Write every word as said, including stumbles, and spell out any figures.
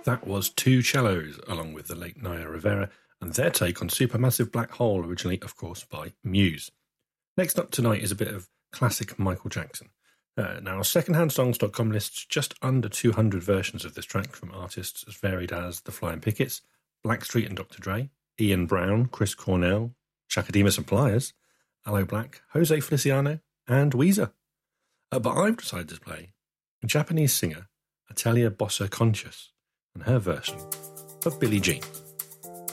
That was Two Cellos, along with the late Naya Rivera, and their take on Supermassive Black Hole, originally, of course, by Muse. Next up tonight is a bit of classic Michael Jackson. Uh, now, secondhand songs dot com lists just under two hundred versions of this track from artists as varied as The Flying Pickets, Blackstreet and Doctor Dre, Ian Brown, Chris Cornell, Chaka Demus and Pliers, Aloe Black, Jose Feliciano, and Weezer. Uh, but I've decided to play a Japanese singer, Atalia Bossa Conscious, and her version of Billie Jean.